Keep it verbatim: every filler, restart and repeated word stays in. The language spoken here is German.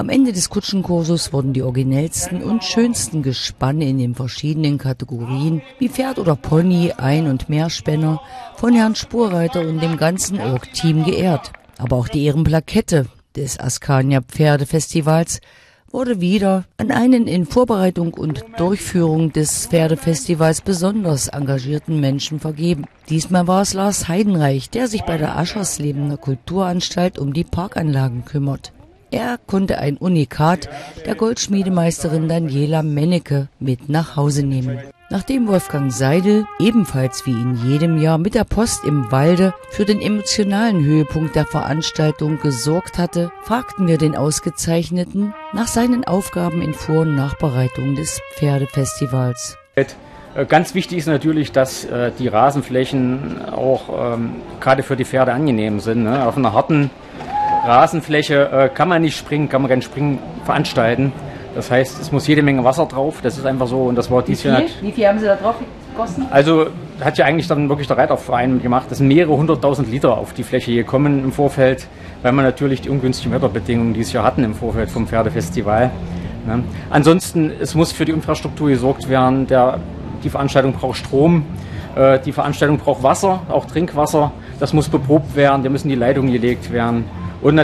Am Ende des Kutschenkurses wurden die originellsten und schönsten Gespanne in den verschiedenen Kategorien wie Pferd oder Pony, Ein- und Mehrspänner von Herrn Spurreiter und dem ganzen Org-Team geehrt. Aber auch die Ehrenplakette des Askania Pferdefestivals wurde wieder an einen in Vorbereitung und Durchführung des Pferdefestivals besonders engagierten Menschen vergeben. Diesmal war es Lars Heidenreich, der sich bei der Ascherslebener Kulturanstalt um die Parkanlagen kümmert. Er konnte ein Unikat der Goldschmiedemeisterin Daniela Mennecke mit nach Hause nehmen. Nachdem Wolfgang Seidel ebenfalls wie in jedem Jahr mit der Post im Walde für den emotionalen Höhepunkt der Veranstaltung gesorgt hatte, fragten wir den Ausgezeichneten nach seinen Aufgaben in Vor- und Nachbereitung des Pferdefestivals. Ganz wichtig ist natürlich, dass äh, die Rasenflächen auch ähm, gerade für die Pferde angenehm sind. Ne? Auf einer harten Rasenfläche äh, kann man nicht springen, kann man kein Springen veranstalten. Das heißt, es muss jede Menge Wasser drauf. Das ist einfach so. Und das war dieses Jahr. Wie viel haben Sie da drauf gegossen? Also hat ja eigentlich dann wirklich der Reiterverein gemacht. Es sind mehrere hunderttausend Liter auf die Fläche gekommen im Vorfeld, weil man natürlich die ungünstigen Wetterbedingungen dieses Jahr hatten im Vorfeld vom Pferdefestival. Ne? Ansonsten, es muss für die Infrastruktur gesorgt werden. Der, die Veranstaltung braucht Strom. Äh, die Veranstaltung braucht Wasser, auch Trinkwasser. Das muss beprobt werden. Da müssen die Leitungen gelegt werden.